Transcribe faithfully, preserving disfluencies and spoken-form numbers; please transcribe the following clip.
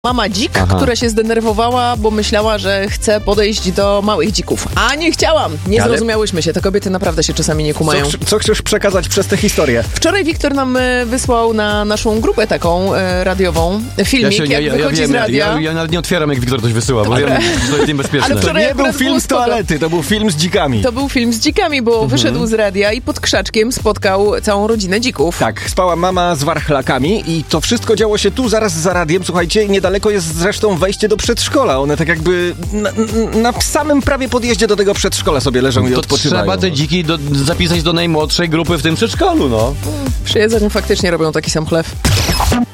Mama dzik, Aha. która się zdenerwowała, bo myślała, że chce podejść do małych dzików. A nie chciałam! Nie Ale- zrozumiałyśmy się. Te kobiety naprawdę się czasami nie Co, kumają. ch- co chcesz przekazać przez tę historię? Wczoraj Wiktor nam e, wysłał na naszą grupę taką e, radiową filmik, Ja, się, ja, jak ja, ja wychodzi wiem, z ja, radia. ja, ja nawet nie otwieram, jak Wiktor coś wysyła, bo wiem, że to jest niebezpieczne. Ale To wczoraj nie był akurat było film z spoko. toalety, to był film z dzikami. To był film z dzikami, bo wyszedł z radia i pod krzaczkiem spotkał całą rodzinę dzików. Tak, spała mama z warchlakami i to wszystko działo się tu, zaraz za radiem, słuchajcie, niedaleko jest zresztą wejście do przedszkola. One tak jakby na, na samym prawie podjeździe do tego przedszkola sobie leżą i To odpoczywają. trzeba te dziki do, zapisać do najmłodszej grupy w tym przedszkolu, no. Przy jedzeniu faktycznie robią taki sam chlew.